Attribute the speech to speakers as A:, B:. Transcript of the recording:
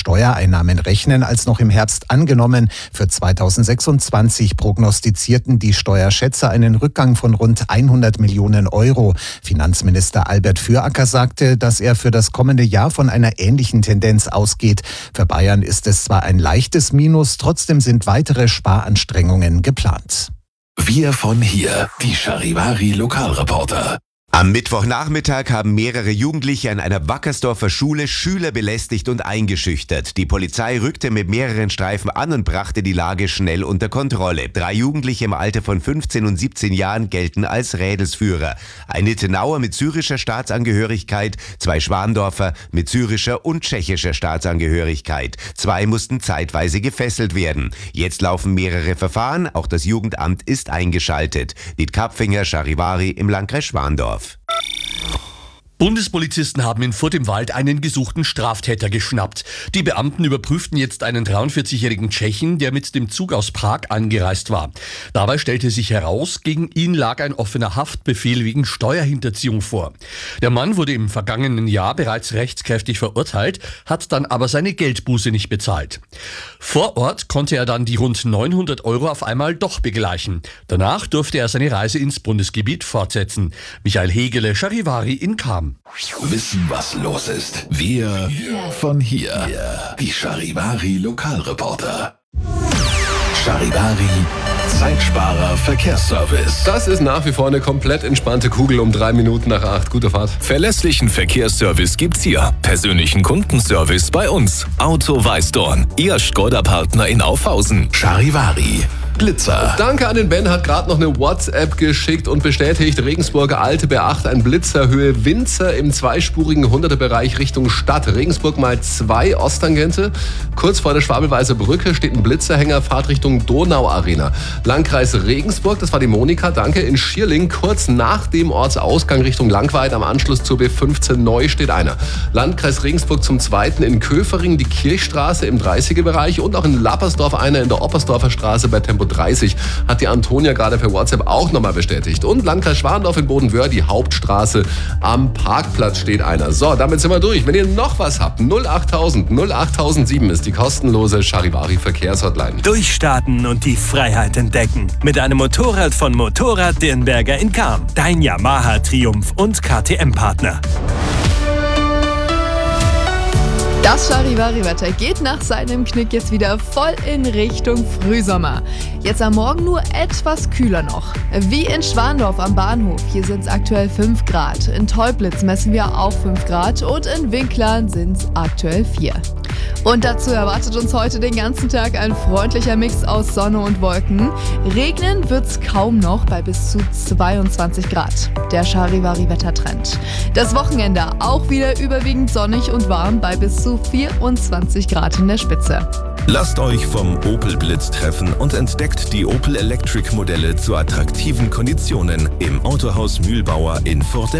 A: Steuereinnahmen rechnen als noch im Herbst angenommen. Für 2026 prognostizierten die Steuerschätzer einen Rückgang von rund 100 Millionen Euro. Finanzminister Albert Füracker sagte, dass er für das kommende Jahr von einer ähnlichen Tendenz ausgeht. Für Bayern ist es zwar ein leichtes Minus, trotzdem sind weitere Sparanstrengungen geplant.
B: Wir von hier, die Charivari Lokalreporter.
C: Am Mittwochnachmittag haben mehrere Jugendliche an einer Wackersdorfer Schule Schüler belästigt und eingeschüchtert. Die Polizei rückte mit mehreren Streifen an und brachte die Lage schnell unter Kontrolle. 3 Jugendliche im Alter von 15 und 17 Jahren gelten als Rädelsführer. Ein Nittenauer mit syrischer Staatsangehörigkeit, 2 Schwandorfer mit syrischer und tschechischer Staatsangehörigkeit. 2 mussten zeitweise gefesselt werden. Jetzt laufen mehrere Verfahren, auch das Jugendamt ist eingeschaltet. Diet Kapfinger, Charivari im Landkreis Schwandorf.
D: Bundespolizisten haben in Furt im Wald einen gesuchten Straftäter geschnappt. Die Beamten überprüften jetzt einen 43-jährigen Tschechen, der mit dem Zug aus Prag angereist war. Dabei stellte sich heraus, gegen ihn lag ein offener Haftbefehl wegen Steuerhinterziehung vor. Der Mann wurde im vergangenen Jahr bereits rechtskräftig verurteilt, hat dann aber seine Geldbuße nicht bezahlt. Vor Ort konnte er dann die rund 900 Euro auf einmal doch begleichen. Danach durfte er seine Reise ins Bundesgebiet fortsetzen. Michael Hegele, Charivari in Cham.
B: Wissen, was los ist. Wir von hier, die Charivari Lokalreporter. Charivari Zeitsparer Verkehrsservice.
E: Das ist nach wie vor eine komplett entspannte Kugel um 3 Minuten nach 8. Gute Fahrt.
B: Verlässlichen Verkehrsservice gibt's hier. Persönlichen Kundenservice bei uns. Auto Weißdorn, Ihr Skoda-Partner in Aufhausen. Charivari Blitzer.
E: Danke an den Ben, hat gerade noch eine WhatsApp geschickt und bestätigt, Regensburger Alte B8, ein Blitzer, Höhe Winzer im zweispurigen 100er-Bereich Richtung Stadt. Regensburg mal 2 Osttangente. Kurz vor der Schwabelweiser Brücke steht ein Blitzerhänger, Fahrtrichtung Donauarena. Landkreis Regensburg, das war die Monika, danke, in Schierling, kurz nach dem Ortsausgang Richtung Langweid am Anschluss zur B15 neu steht einer. Landkreis Regensburg zum 2. in Köfering, die Kirchstraße im 30er-Bereich und auch in Lappersdorf einer in der Oppersdorfer Straße bei Tempo 30, hat die Antonia gerade per WhatsApp auch nochmal bestätigt. Und Landkreis Schwandorf in Bodenwöhr, die Hauptstraße am Parkplatz steht einer. So, damit sind wir durch. Wenn ihr noch was habt, 08000 08007 ist die kostenlose Charivari Verkehrshotline.
F: Durchstarten und die Freiheit entdecken. Mit einem Motorrad von Motorrad Dirnberger in Cham. Dein Yamaha Triumph und KTM-Partner.
G: Das Charivari-Wetter geht nach seinem Knick jetzt wieder voll in Richtung Frühsommer. Jetzt am Morgen nur etwas kühler noch. Wie in Schwandorf am Bahnhof, hier sind es aktuell 5 Grad. In Teublitz messen wir auch 5 Grad und in Winklern sind es aktuell 4. Und dazu erwartet uns heute den ganzen Tag ein freundlicher Mix aus Sonne und Wolken. Regnen wird's kaum noch bei bis zu 22 Grad. Der Charivari-Wettertrend. Das Wochenende auch wieder überwiegend sonnig und warm bei bis zu 24 Grad in der Spitze.
B: Lasst euch vom Opel Blitz treffen und entdeckt die Opel Electric Modelle zu attraktiven Konditionen im Autohaus Mühlbauer in Furt.